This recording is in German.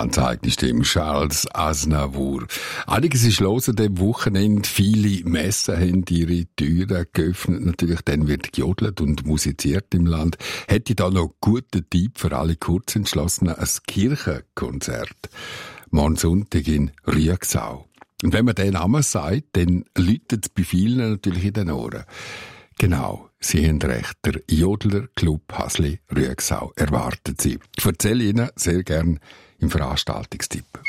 ganz eigene Stimme, Charles Aznavour. Einiges ist los an diesem Wochenende. Viele Messen haben ihre Türen geöffnet. Natürlich, dann wird gejodelt und musiziert im Land. Hätte ich da noch einen guten Tipp für alle Kurzentschlossenen? Ein Kirchenkonzert. Morgen Sonntag in Rüegsau. Und wenn man den Namen sagt, dann läutet es bei vielen natürlich in den Ohren. Genau, Sie haben recht. Der Jodler Club Hasli Rüegsau erwartet Sie. Ich erzähle Ihnen sehr gern im Veranstaltungstipp.